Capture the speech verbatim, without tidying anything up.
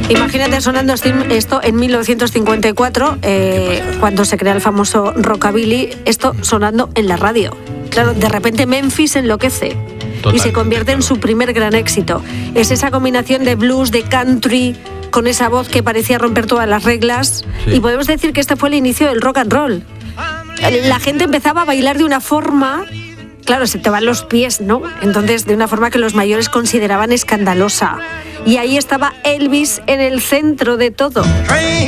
Imagínate sonando esto en mil novecientos cincuenta y cuatro, eh, cuando se crea el famoso rockabilly, esto sonando en la radio. Claro, de repente Memphis enloquece. Total, y se convierte en su primer gran éxito. Es esa combinación de blues, de country, con esa voz que parecía romper todas las reglas. Sí. Y podemos decir que este fue el inicio del rock and roll. La gente empezaba a bailar de una forma, claro, se te van los pies, ¿no? Entonces, de una forma que los mayores consideraban escandalosa. Y ahí estaba Elvis en el centro de todo.